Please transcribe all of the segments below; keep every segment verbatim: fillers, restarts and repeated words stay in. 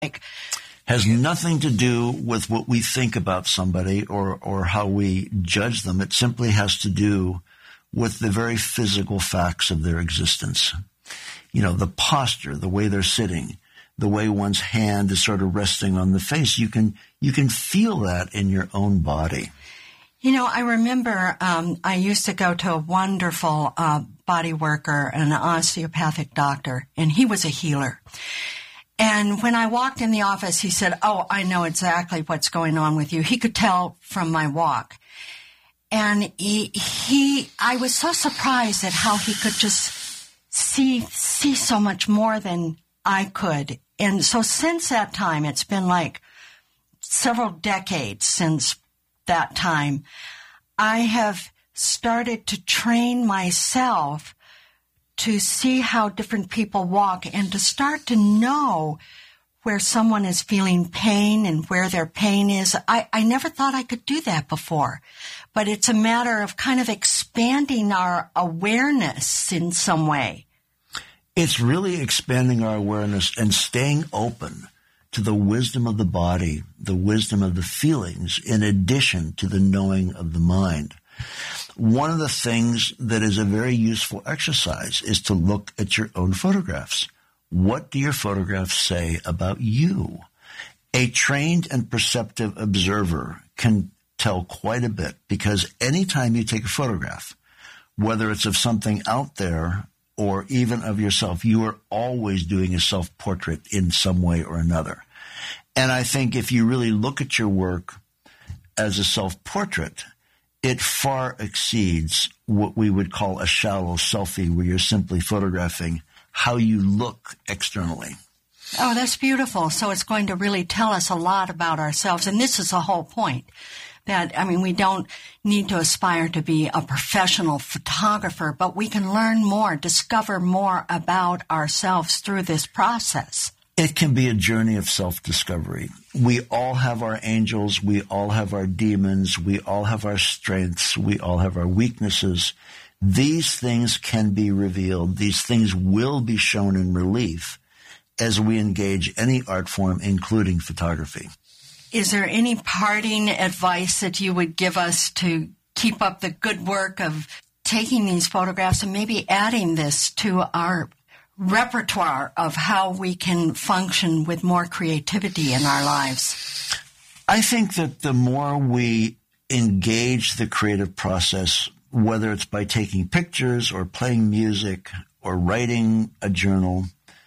has nothing to do with what we think about somebody or, or how we judge them. It simply has to do with the very physical facts of their existence. You know, the posture, the way they're sitting, the way one's hand is sort of resting on the face. You can, you can feel that in your own body. You know, I remember um, I used to go to a wonderful uh, body worker, an osteopathic doctor, and he was a healer. And when I walked in the office, he said, "Oh, I know exactly what's going on with you." He could tell from my walk. And he, he I was so surprised at how he could just see see so much more than I could. And so since that time, it's been like several decades since that time, I have started to train myself to see how different people walk and to start to know where someone is feeling pain and where their pain is. I, I never thought I could do that before, but it's a matter of kind of expanding our awareness in some way. It's really expanding our awareness and staying open to the wisdom of the body, the wisdom of the feelings, in addition to the knowing of the mind. One of the things that is a very useful exercise is to look at your own photographs. What do your photographs say about you? A trained and perceptive observer can tell quite a bit, because anytime you take a photograph, whether it's of something out there or even of yourself, you are always doing a self-portrait in some way or another. And I think if you really look at your work as a self-portrait, it far exceeds what we would call a shallow selfie, where you're simply photographing how you look externally. Oh, that's beautiful. So it's going to really tell us a lot about ourselves. And this is the whole point. That, I mean, we don't need to aspire to be a professional photographer, but we can learn more, discover more about ourselves through this process. It can be a journey of self-discovery. We all have our angels. We all have our demons. We all have our strengths. We all have our weaknesses. These things can be revealed. These things will be shown in relief as we engage any art form, including photography. Is there any parting advice that you would give us to keep up the good work of taking these photographs and maybe adding this to our repertoire of how we can function with more creativity in our lives? I think that the more we engage the creative process, whether it's by taking pictures or playing music or writing a journal,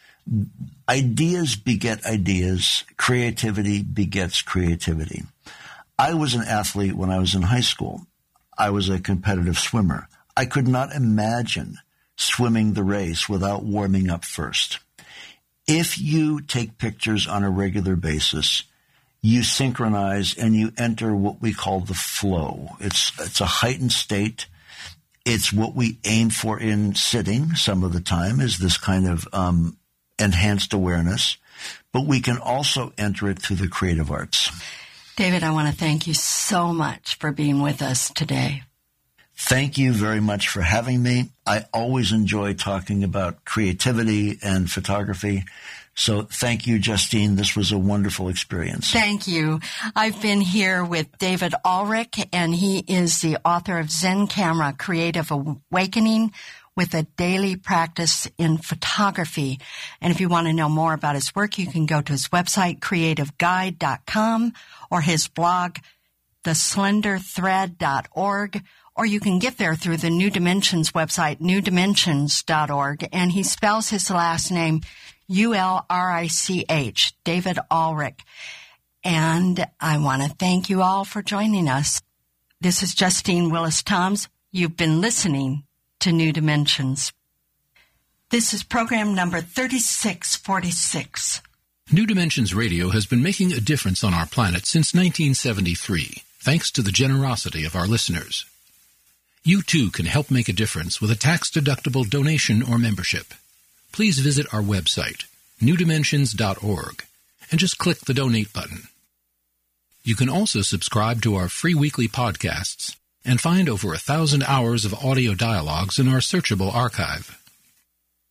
ideas beget ideas. Creativity begets creativity. I was an athlete when I was in high school. I was a competitive swimmer. I could not imagine swimming the race without warming up first. If you take pictures on a regular basis, you synchronize and you enter what we call the flow. It's, it's a heightened state. It's what we aim for in sitting some of the time, is this kind of um, enhanced awareness. But we can also enter it through the creative arts. David, I want to thank you so much for being with us today. Thank you very much for having me. I always enjoy talking about creativity and photography. So thank you, Justine. This was a wonderful experience. Thank you. I've been here with David Ulrich, and he is the author of Zen Camera, Creative Awakening with a Daily Practice in Photography. And if you want to know more about his work, you can go to his website, creative guide dot com, or his blog, the slender thread dot org. Or you can get there through the New Dimensions website, new dimensions dot org. And he spells his last name U L R I C H, David Ulrich. And I want to thank you all for joining us. This is Justine Willis-Toms. You've been listening to New Dimensions. This is program number thirty-six forty-six. New Dimensions Radio has been making a difference on our planet since nineteen seventy-three, thanks to the generosity of our listeners. You too can help make a difference with a tax-deductible donation or membership. Please visit our website, new dimensions dot org, and just click the donate button. You can also subscribe to our free weekly podcasts and find over a thousand hours of audio dialogues in our searchable archive.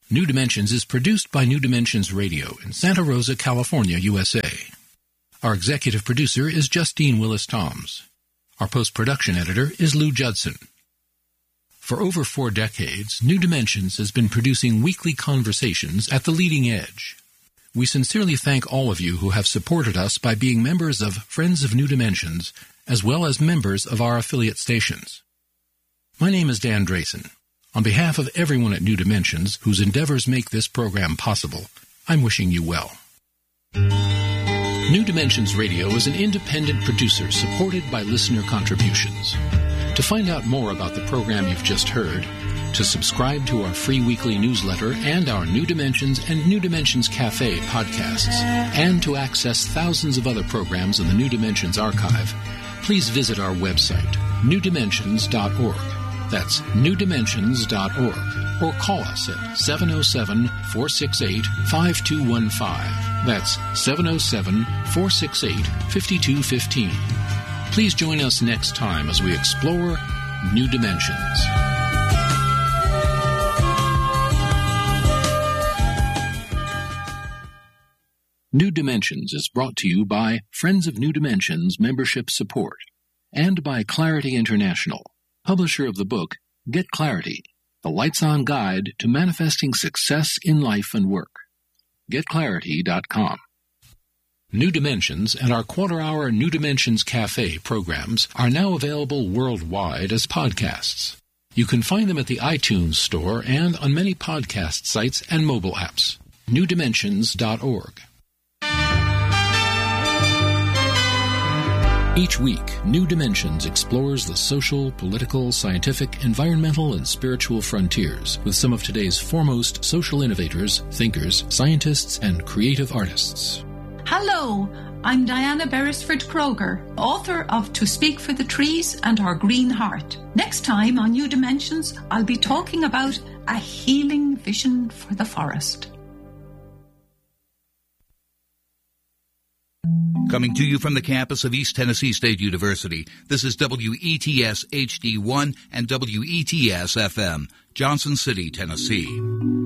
New Dimensions is produced by New Dimensions Radio in Santa Rosa, California, U S A. Our executive producer is Justine Willis-Toms. Our post-production editor is Lou Judson. For over four decades, New Dimensions has been producing weekly conversations at the leading edge. We sincerely thank all of you who have supported us by being members of Friends of New Dimensions, as well as members of our affiliate stations. My name is Dan Drayson. On behalf of everyone at New Dimensions, whose endeavors make this program possible, I'm wishing you well. New Dimensions Radio is an independent producer supported by listener contributions. To find out more about the program you've just heard, to subscribe to our free weekly newsletter and our New Dimensions and New Dimensions Cafe podcasts, and to access thousands of other programs in the New Dimensions archive, please visit our website, new dimensions dot org. That's new dimensions dot org, or call us at seven oh seven, four six eight, five two one five. That's seven oh seven, four six eight, five two one five. Please join us next time as we explore New Dimensions. New Dimensions is brought to you by Friends of New Dimensions Membership Support and by Clarity International, publisher of the book Get Clarity, the Lights-On Guide to Manifesting Success in Life and Work. get clarity dot com. New Dimensions and our quarter-hour New Dimensions Cafe programs are now available worldwide as podcasts. You can find them at the iTunes Store and on many podcast sites and mobile apps. new dimensions dot org. Each week, New Dimensions explores the social, political, scientific, environmental, and spiritual frontiers with some of today's foremost social innovators, thinkers, scientists, and creative artists. Hello, I'm Diana Beresford Kroger, author of To Speak for the Trees and Our Green Heart. Next time on New Dimensions, I'll be talking about a healing vision for the forest. Coming to you from the campus of East Tennessee State University, this is W E T S H D one and W E T S F M, Johnson City, Tennessee.